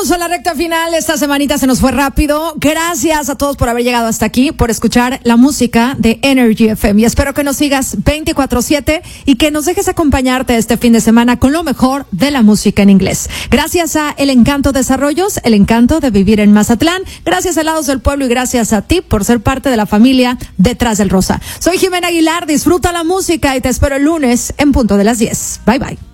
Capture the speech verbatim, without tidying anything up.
Llegamos a la recta final. Esta semanita se nos fue rápido. Gracias a todos por haber llegado hasta aquí, por escuchar la música de Energy F M. Y espero que nos sigas veinticuatro siete y que nos dejes acompañarte este fin de semana con lo mejor de la música en inglés. Gracias a El Encanto Desarrollos, el encanto de vivir en Mazatlán. Gracias a Helados del Pueblo y gracias a ti por ser parte de la familia Detrás del Rosa. Soy Jimena Aguilar. Disfruta la música y te espero el lunes en punto de las diez. Bye bye.